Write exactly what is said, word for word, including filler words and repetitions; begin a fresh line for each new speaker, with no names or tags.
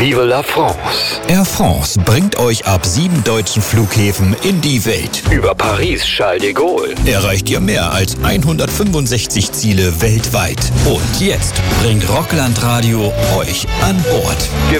Vive la France.
Air France bringt euch ab sieben deutschen Flughäfen in die Welt.
Über Paris Charles de Gaulle
erreicht ihr mehr als hundertfünfundsechzig Ziele weltweit. Und jetzt bringt Rockland Radio euch an Bord.